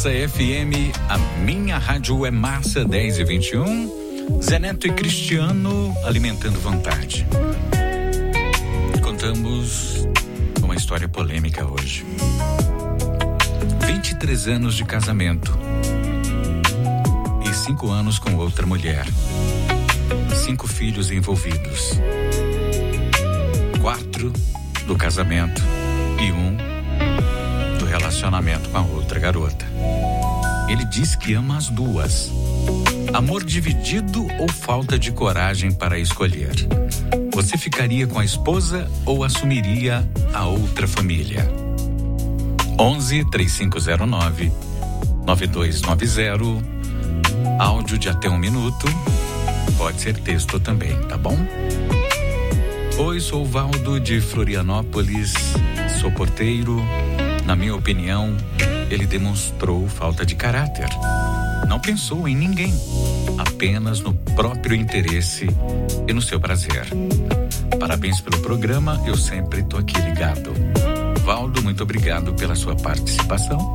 FM, a minha rádio é Massa 10h21. Zé Neto e Cristiano alimentando vontade. Contamos uma história polêmica hoje. 23 anos de casamento e 5 anos com outra mulher. 5 filhos envolvidos. 4 do casamento e 1 do relacionamento com a outra garota. Ele diz que ama as duas. Amor dividido ou falta de coragem para escolher? Você ficaria com a esposa ou assumiria a outra família? 11-3509-9290. Áudio de até 1 minuto. Pode ser texto também, tá bom? Oi, sou o Valdo de Florianópolis. Sou porteiro. Na minha opinião, ele demonstrou falta de caráter. Não pensou em ninguém, apenas no próprio interesse e no seu prazer. Parabéns pelo programa, eu sempre tô aqui ligado. Valdo, muito obrigado pela sua participação.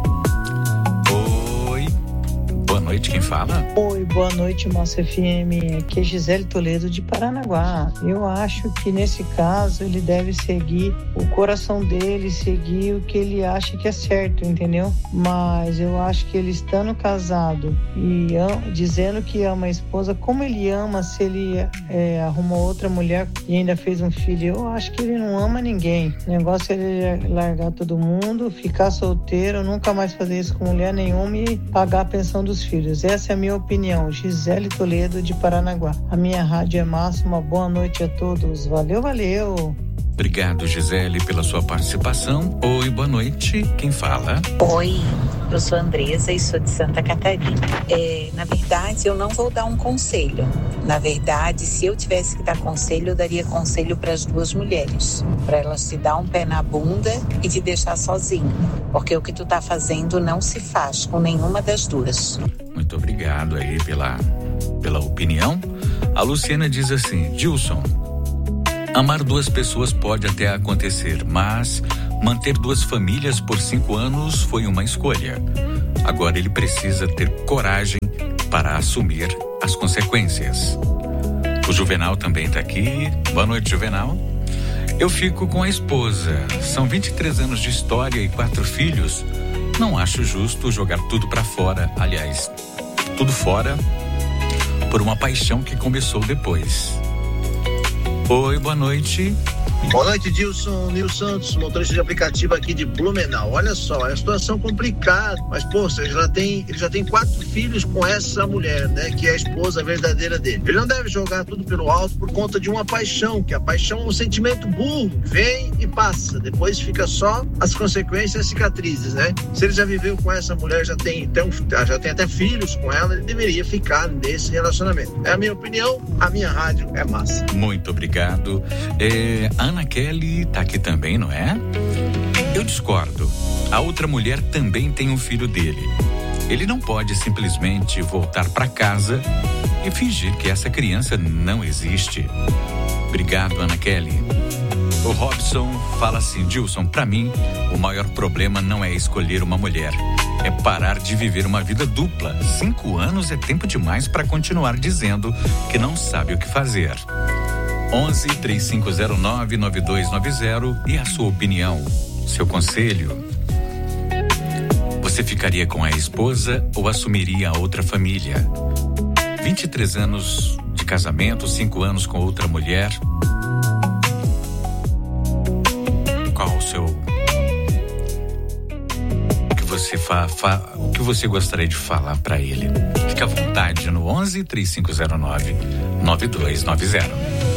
Oi, boa noite, quem fala? Oi, boa noite, Massa FM. Aqui é Gisele Toledo de Paranaguá. Eu acho que nesse caso ele deve seguir o coração dele, seguir o que ele acha que é certo, entendeu? Mas eu acho que ele estando casado e dizendo que ama a esposa, como ele ama se ele arrumou outra mulher e ainda fez um filho? Eu acho que ele não ama ninguém. O negócio é ele largar todo mundo, ficar solteiro, nunca mais fazer isso com mulher nenhuma e pagar a pensão dos filhos. Essa é a minha opinião. Gisele Toledo de Paranaguá. A minha rádio é massa. Uma boa noite a todos. Valeu, valeu. Obrigado, Gisele, pela sua participação. Oi, boa noite. Quem fala? Oi, eu sou Andresa e sou de Santa Catarina. Na verdade, eu não vou dar um conselho. Na verdade, se eu tivesse que dar conselho, eu daria conselho para as duas mulheres. Para elas te dar um pé na bunda e te deixar sozinha. Porque o que tu tá fazendo não se faz com nenhuma das duas. Muito obrigado aí pela opinião. A Luciana diz assim: Dilson, amar 2 pessoas pode até acontecer, mas manter 2 famílias por 5 anos foi uma escolha. Agora ele precisa ter coragem para assumir as consequências. O Juvenal também está aqui. Boa noite, Juvenal. Eu fico com a esposa. São 23 anos de história e 4 filhos. Não acho justo jogar tudo para fora. Aliás, tudo fora por uma paixão que começou depois. Oi, boa noite. Boa noite, Dilson, Nil Santos, motorista de aplicativo aqui de Blumenau. Olha só, é uma situação complicada, mas, poxa, ele já tem 4 filhos com essa mulher, né, que é a esposa verdadeira dele. Ele não deve jogar tudo pelo alto por conta de uma paixão, que a paixão é um sentimento burro, vem e passa, depois fica só as consequências e as cicatrizes, né? Se ele já viveu com essa mulher, já tem até filhos com ela, ele deveria ficar nesse relacionamento. É a minha opinião, a minha rádio é massa. Muito obrigado. Ana Kelly tá aqui também, não é? Eu discordo. A outra mulher também tem um filho dele. Ele não pode simplesmente voltar para casa e fingir que essa criança não existe. Obrigado, Ana Kelly. O Robson fala assim: Dilson, para mim, o maior problema não é escolher uma mulher, é parar de viver uma vida dupla. 5 anos é tempo demais para continuar dizendo que não sabe o que fazer. 11-3509-9290 e a sua opinião, seu conselho. Você ficaria com a esposa ou assumiria a outra família? 23 anos de casamento, 5 anos com outra mulher. Qual o seu... O que você o que você gostaria de falar para ele? Fique à vontade no 11-3509-9290.